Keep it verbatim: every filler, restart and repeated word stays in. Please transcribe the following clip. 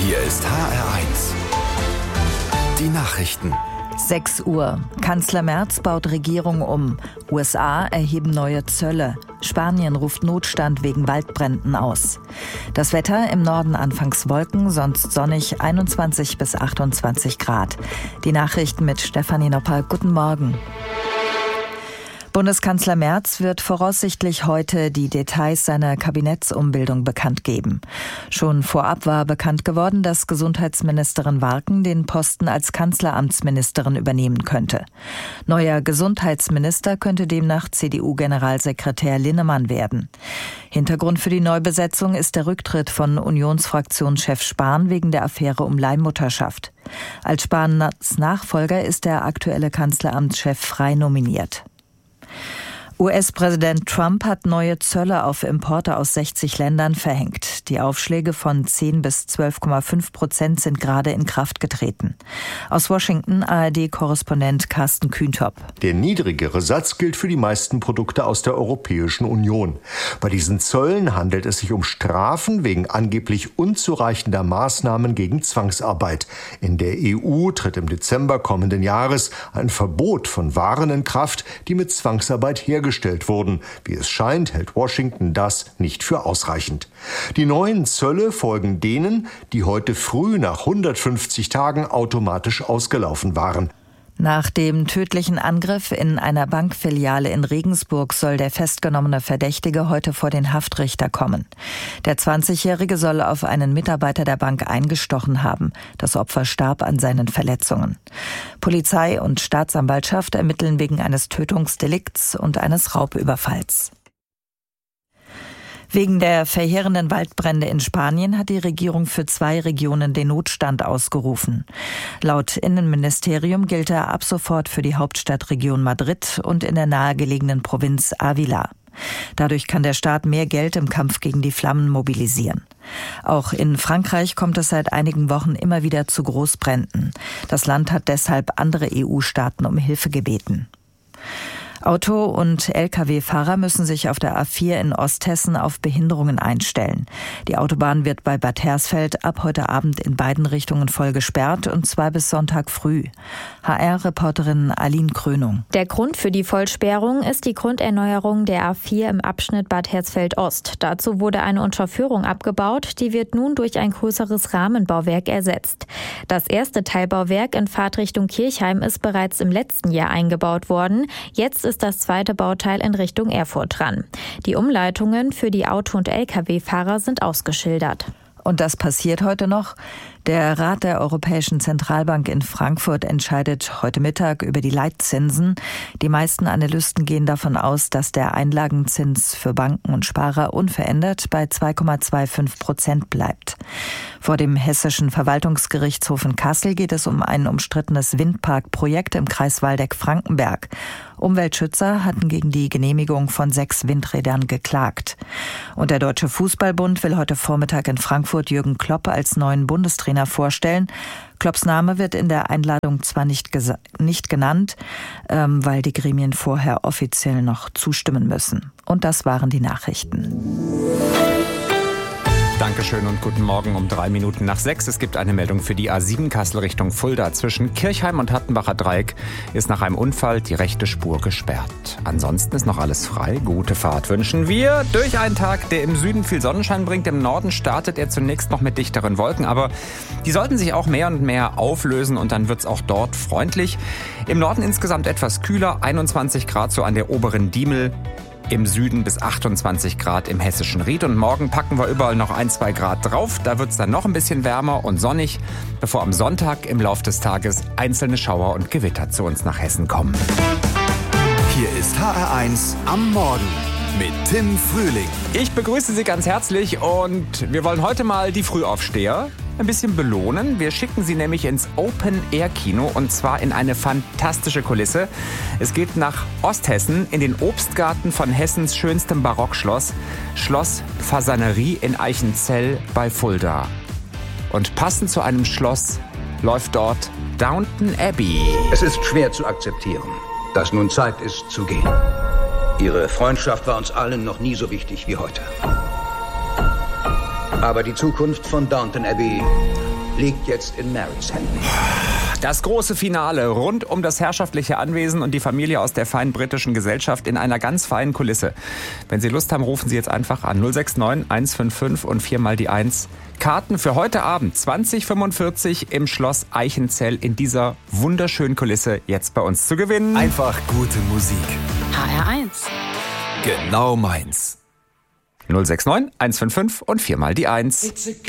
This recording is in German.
Hier ist H R eins. Die Nachrichten. sechs Uhr. Kanzler Merz baut Regierung um. U S A erheben neue Zölle. Spanien ruft Notstand wegen Waldbränden aus. Das Wetter: im Norden anfangs Wolken, sonst sonnig, einundzwanzig bis achtundzwanzig Grad. Die Nachrichten mit Stefanie Nopper. Guten Morgen. Bundeskanzler Merz wird voraussichtlich heute die Details seiner Kabinettsumbildung bekannt geben. Schon vorab war bekannt geworden, dass Gesundheitsministerin Warken den Posten als Kanzleramtsministerin übernehmen könnte. Neuer Gesundheitsminister könnte demnach C D U-Generalsekretär Linnemann werden. Hintergrund für die Neubesetzung ist der Rücktritt von Unionsfraktionschef Spahn wegen der Affäre um Leihmutterschaft. Als Spahns Nachfolger ist der aktuelle Kanzleramtschef frei nominiert. U S-Präsident Trump hat neue Zölle auf Importe aus sechzig Ländern verhängt. Die Aufschläge von zehn bis zwölf Komma fünf Prozent sind gerade in Kraft getreten. Aus Washington A R D-Korrespondent Carsten Kühntop. Der niedrigere Satz gilt für die meisten Produkte aus der Europäischen Union. Bei diesen Zöllen handelt es sich um Strafen wegen angeblich unzureichender Maßnahmen gegen Zwangsarbeit. In der E U tritt im Dezember kommenden Jahres ein Verbot von Waren in Kraft, die mit Zwangsarbeit hergestellt gestellt wurden. Wie es scheint, hält Washington das nicht für ausreichend. Die neuen Zölle folgen denen, die heute früh nach hundertfünfzig Tagen automatisch ausgelaufen waren. Nach dem tödlichen Angriff in einer Bankfiliale in Regensburg soll der festgenommene Verdächtige heute vor den Haftrichter kommen. Der zwanzigjährige soll auf einen Mitarbeiter der Bank eingestochen haben. Das Opfer starb an seinen Verletzungen. Polizei und Staatsanwaltschaft ermitteln wegen eines Tötungsdelikts und eines Raubüberfalls. Wegen der verheerenden Waldbrände in Spanien hat die Regierung für zwei Regionen den Notstand ausgerufen. Laut Innenministerium gilt er ab sofort für die Hauptstadtregion Madrid und in der nahegelegenen Provinz Ávila. Dadurch kann der Staat mehr Geld im Kampf gegen die Flammen mobilisieren. Auch in Frankreich kommt es seit einigen Wochen immer wieder zu Großbränden. Das Land hat deshalb andere E U-Staaten um Hilfe gebeten. Auto- und L K W-Fahrer müssen sich auf der A vier in Osthessen auf Behinderungen einstellen. Die Autobahn wird bei Bad Hersfeld ab heute Abend in beiden Richtungen voll gesperrt, und zwar bis Sonntag früh. H R-Reporterin Aline Krönung. Der Grund für die Vollsperrung ist die Grunderneuerung der A vier im Abschnitt Bad Hersfeld-Ost. Dazu wurde eine Unterführung abgebaut, die wird nun durch ein größeres Rahmenbauwerk ersetzt. Das erste Teilbauwerk in Fahrtrichtung Kirchheim ist bereits im letzten Jahr eingebaut worden. Jetzt ist das zweite Bauteil in Richtung Erfurt dran. Die Umleitungen für die Auto- und L K W-Fahrer sind ausgeschildert. Und das passiert heute noch. Der Rat der Europäischen Zentralbank in Frankfurt entscheidet heute Mittag über die Leitzinsen. Die meisten Analysten gehen davon aus, dass der Einlagenzins für Banken und Sparer unverändert bei zwei Komma fünfundzwanzig Prozent bleibt. Vor dem Hessischen Verwaltungsgerichtshof in Kassel geht es um ein umstrittenes Windparkprojekt im Kreis Waldeck-Frankenberg. Umweltschützer hatten gegen die Genehmigung von sechs Windrädern geklagt. Und der Deutsche Fußballbund will heute Vormittag in Frankfurt Jürgen Klopp als neuen Bundestrainer vorstellen. Klopps Name wird in der Einladung zwar nicht, gesa- nicht genannt, ähm, weil die Gremien vorher offiziell noch zustimmen müssen. Und das waren die Nachrichten. Dankeschön und guten Morgen um drei Minuten nach sechs. Es gibt eine Meldung für die A sieben Kassel Richtung Fulda. Zwischen Kirchheim und Hattenbacher Dreieck ist nach einem Unfall die rechte Spur gesperrt. Ansonsten ist noch alles frei. Gute Fahrt wünschen wir. Durch einen Tag, der im Süden viel Sonnenschein bringt. Im Norden startet er zunächst noch mit dichteren Wolken. Aber die sollten sich auch mehr und mehr auflösen und dann wird es auch dort freundlich. Im Norden insgesamt etwas kühler. einundzwanzig Grad so an der oberen Diemel. Im Süden bis achtundzwanzig Grad im hessischen Ried. Und morgen packen wir überall noch ein, zwei Grad drauf. Da wird es dann noch ein bisschen wärmer und sonnig, bevor am Sonntag im Lauf des Tages einzelne Schauer und Gewitter zu uns nach Hessen kommen. Hier ist H R eins am Morgen mit Tim Frühling. Ich begrüße Sie ganz herzlich und wir wollen heute mal die Frühaufsteher ein bisschen belohnen. Wir schicken Sie nämlich ins Open-Air-Kino und zwar in eine fantastische Kulisse. Es geht nach Osthessen in den Obstgarten von Hessens schönstem Barockschloss, Schloss Fasanerie in Eichenzell bei Fulda. Und passend zu einem Schloss läuft dort Downton Abbey. Es ist schwer zu akzeptieren, dass nun Zeit ist zu gehen. Ihre Freundschaft war uns allen noch nie so wichtig wie heute. Aber die Zukunft von Downton Abbey liegt jetzt in Marys Händen. Das große Finale rund um das herrschaftliche Anwesen und die Familie aus der feinen britischen Gesellschaft in einer ganz feinen Kulisse. Wenn Sie Lust haben, rufen Sie jetzt einfach an null sechs neun eins fünf fünf und viermal die eins. Karten für heute Abend zwanzig fünfundvierzig im Schloss Eichenzell in dieser wunderschönen Kulisse jetzt bei uns zu gewinnen. Einfach gute Musik. H R eins. Genau meins. null sechs neun eins fünf fünf und viermal die eins.